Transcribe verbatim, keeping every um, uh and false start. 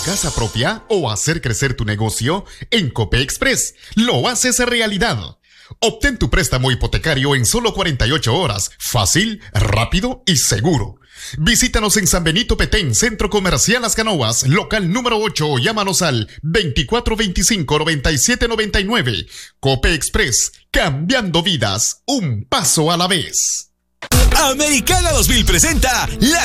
casa propia o hacer crecer tu negocio? En Cope Express lo haces realidad. Obtén tu préstamo hipotecario en solo cuarenta y ocho horas, fácil, rápido y seguro. Visítanos en San Benito Petén, Centro Comercial Las Canoas, local número ocho, o llámanos al veinticuatro veinticinco noventa y siete noventa y nueve. Cope Express, cambiando vidas, un paso a la vez. Americana dos mil presenta la